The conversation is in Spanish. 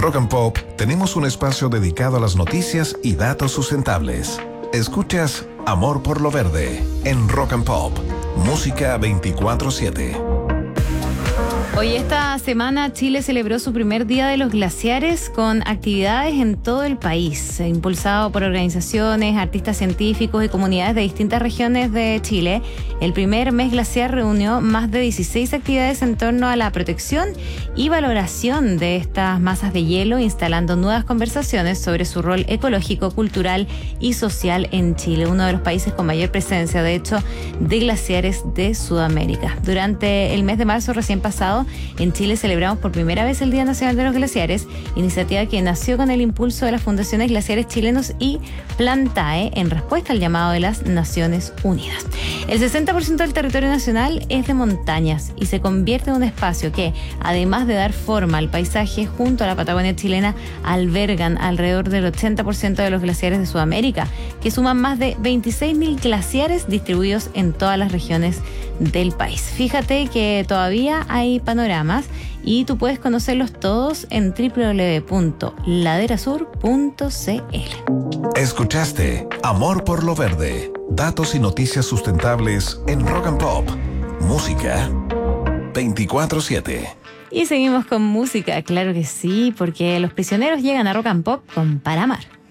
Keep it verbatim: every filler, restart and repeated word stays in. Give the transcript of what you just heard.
Rock and Pop tenemos un espacio dedicado a las noticias y datos sustentables. Escuchas Amor por lo Verde en Rock and Pop, música veinticuatro siete. Hoy esta semana Chile celebró su primer Día de los Glaciares con actividades en todo el país, impulsado por organizaciones, artistas científicos y comunidades de distintas regiones de Chile. El primer mes glaciar reunió más de dieciséis actividades en torno a la protección y valoración de estas masas de hielo, instalando nuevas conversaciones sobre su rol ecológico, cultural y social en Chile, uno de los países con mayor presencia, de hecho, de glaciares de Sudamérica. Durante el mes de marzo recién pasado, en Chile celebramos por primera vez el Día Nacional de los Glaciares, iniciativa que nació con el impulso de las fundaciones Glaciares Chilenos y Plantae en respuesta al llamado de las Naciones Unidas. El sesenta por ciento del territorio nacional es de montañas y se convierte en un espacio que, además de dar forma al paisaje junto a la Patagonia chilena, albergan alrededor del ochenta por ciento de los glaciares de Sudamérica, que suman más de veintiséis mil glaciares distribuidos en todas las regiones del país. Fíjate que todavía hay panoramas y tú puedes conocerlos todos en doble u doble u doble u punto ladera sur punto c l. Escuchaste Amor por lo Verde, datos y noticias sustentables en Rock and Pop, música veinticuatro siete. Y seguimos con música, claro que sí, porque los prisioneros llegan a Rock and Pop con Para Amar.